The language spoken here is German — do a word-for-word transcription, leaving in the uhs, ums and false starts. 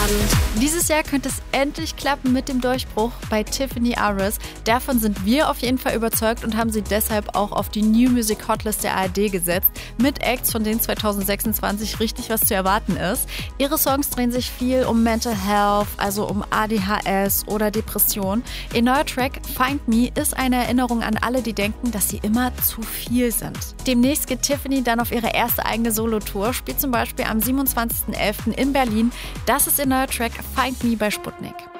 Dieses Jahr könnte es endlich klappen mit dem Durchbruch bei Tiffany Aris. Davon sind wir auf jeden Fall überzeugt und haben sie deshalb auch auf die New Music Hotlist der A R D gesetzt. Mit Acts, von denen zwanzig sechsundzwanzig richtig was zu erwarten ist. Ihre Songs drehen sich viel um Mental Health, also um A D H S oder Depression. Ihr neuer Track Find Me ist eine Erinnerung an alle, die denken, dass sie immer zu viel sind. Demnächst geht Tiffany dann auf ihre erste eigene Solo-Tour, spielt zum Beispiel am siebenundzwanzigsten elften in Berlin. Das ist ihr neuer Track Find Me bei Sputnik.